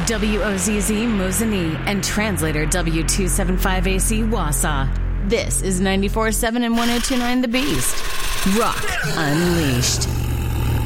WOZZ Mosinee and translator W275AC Wausau. This is 94.7 and 102.9 The Beast. Rock Unleashed.